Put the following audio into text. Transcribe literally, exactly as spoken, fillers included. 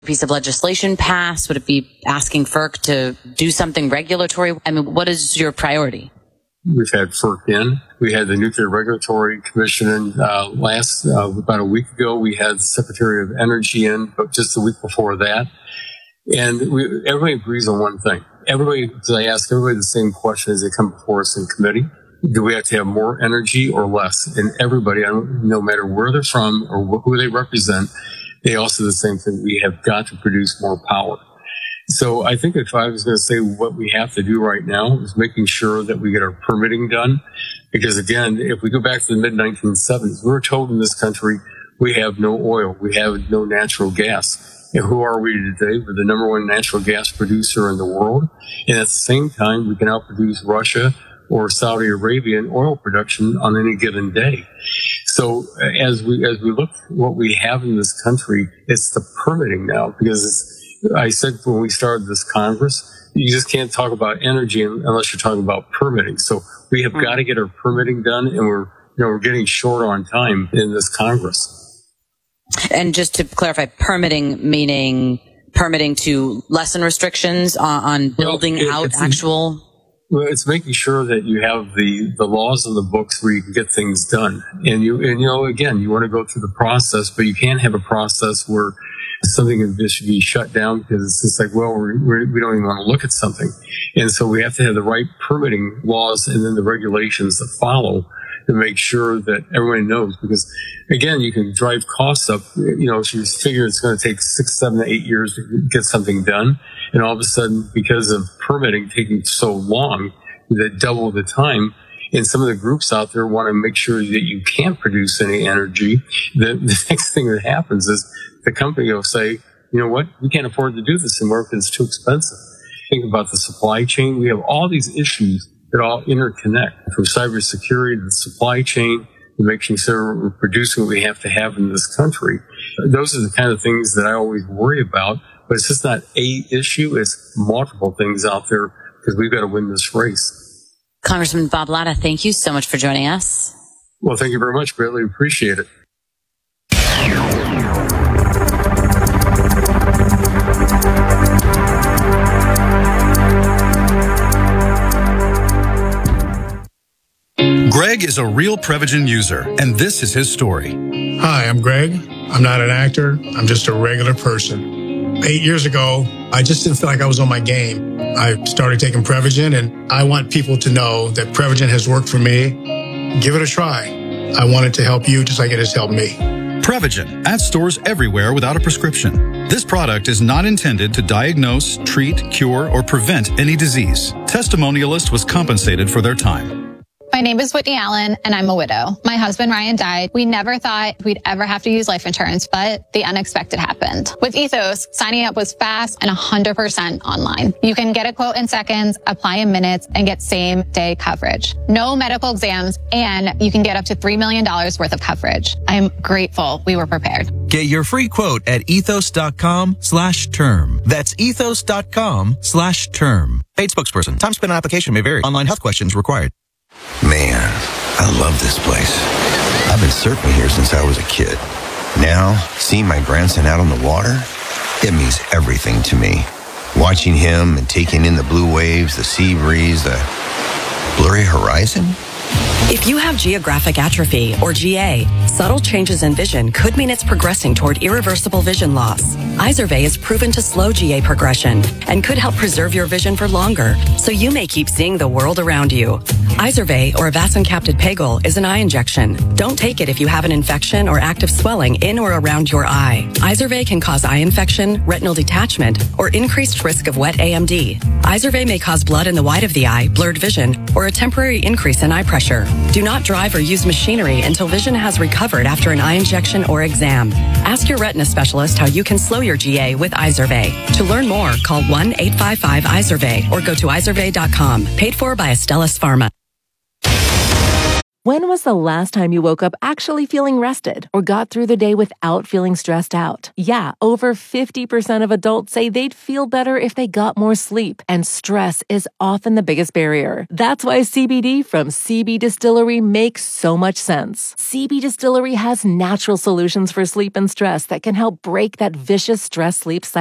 piece of legislation passed? Would it be asking FERC to do something regulatory? I mean, what is your priority? We've had FERC in. We had the Nuclear Regulatory Commission in uh, last, uh, about a week ago. We had the Secretary of Energy in, but just a week before that. And we, everybody agrees on one thing. Everybody, because I ask everybody the same question as they come before us in committee. Do we have to have more energy or less? And everybody, no matter where they're from or who they represent, they all say the same thing. We have got to produce more power. So I think if I was going to say what we have to do right now is making sure that we get our permitting done. Because again, if we go back to the mid nineteen seventies, we were told in this country we have no oil, we have no natural gas. And who are we today? We're the number one natural gas producer in the world. And at the same time, we can outproduce Russia or Saudi Arabia in oil production on any given day. So as we as we look at what we have in this country, it's the permitting now, because it's, I said when we started this Congress, you just can't talk about energy unless you're talking about permitting. So we have got to get our permitting done, and we're you know we're getting short on time in this Congress. And just to clarify, permitting meaning permitting to lessen restrictions on, on building well, it, out actual. Well, it's making sure that you have the, the laws in the books where you can get things done. And you, and you know, again, you want to go through the process, but you can't have a process where something should be shut down because it's just like, well, we're, we're, we don't even want to look at something. And so we have to have the right permitting laws and then the regulations that follow to make sure that everyone knows. Because again, you can drive costs up. You know, if you figure it's going to take six, seven, eight years to get something done, and all of a sudden, because of permitting taking so long, that double the time, and some of the groups out there want to make sure that you can't produce any energy, the, the next thing that happens is the company will say, you know what, we can't afford to do this anymore because it's too expensive. Think about the supply chain. We have all these issues that all interconnect, from cybersecurity to the supply chain, to making sure we're producing what we have to have in this country. Those are the kind of things that I always worry about. But it's just not a issue. It's multiple things out there because we've got to win this race. Congressman Bob Latta, thank you so much for joining us. Well, thank you very much. Greatly appreciate it. Greg is a real Prevagen user, and this is his story. Hi, I'm Greg. I'm not an actor. I'm just a regular person. Eight years ago, I just didn't feel like I was on my game. I started taking Prevagen, and I want people to know that Prevagen has worked for me. Give it a try. I want it to help you just like it has helped me. Prevagen, at stores everywhere without a prescription. This product is not intended to diagnose, treat, cure, or prevent any disease. Testimonialist was compensated for their time. My name is Whitney Allen, and I'm a widow. My husband, Ryan, died. We never thought we'd ever have to use life insurance, but the unexpected happened. With Ethos, signing up was fast and one hundred percent online. You can get a quote in seconds, apply in minutes, and get same-day coverage. No medical exams, and you can get up to three million dollars worth of coverage. I am grateful we were prepared. Get your free quote at ethos.com slash term. That's ethos.com slash term. Paid spokesperson. Time spent on application may vary. Online health questions required. Man, I love this place. I've been surfing here since I was a kid. Now, seeing my grandson out on the water, it means everything to me. Watching him and taking in the blue waves, the sea breeze, the blurry horizon. If you have geographic atrophy, or G A, subtle changes in vision could mean it's progressing toward irreversible vision loss. Izervay is proven to slow G A progression and could help preserve your vision for longer, so you may keep seeing the world around you. Izervay, or avacincaptad pegol, is an eye injection. Don't take it if you have an infection or active swelling in or around your eye. Izervay can cause eye infection, retinal detachment, or increased risk of wet A M D. Izervay may cause blood in the white of the eye, blurred vision, or a temporary increase in eye pressure. Do not drive or use machinery until vision has recovered after an eye injection or exam. Ask your retina specialist how you can slow your G A with Izervay. To learn more, call one eight five five Izervay or go to izervay dot com. Paid for by Astellas Pharma. When was the last time you woke up actually feeling rested or got through the day without feeling stressed out? Yeah, over fifty percent of adults say they'd feel better if they got more sleep, and stress is often the biggest barrier. That's why C B D from C B Distillery makes so much sense. C B Distillery has natural solutions for sleep and stress that can help break that vicious stress-sleep cycle.